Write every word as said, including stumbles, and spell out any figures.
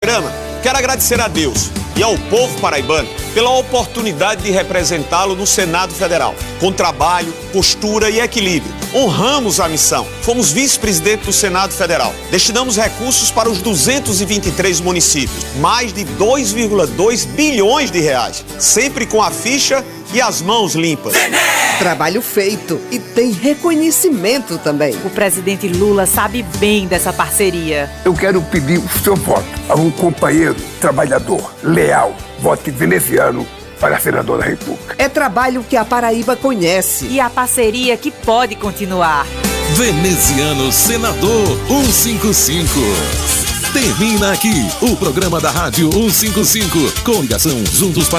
programa, quero agradecer a Deus e ao povo paraibano pela oportunidade de representá-lo no Senado Federal, com trabalho, postura e equilíbrio. Honramos a missão. Fomos vice-presidente do Senado Federal. Destinamos recursos para os duzentos e vinte e três municípios, mais de dois vírgula dois bilhões de reais, sempre com a ficha e as mãos limpas. Trabalho feito e tem reconhecimento também. O presidente Lula sabe bem dessa parceria. Eu quero pedir o seu voto a um companheiro trabalhador, leal, vote veneziano para senador da República. É trabalho que a Paraíba conhece. E a parceria que pode continuar. Veneziano Senador cento e cinquenta e cinco. Termina aqui o programa da Rádio cento e cinquenta e cinco. Com ligação Juntos para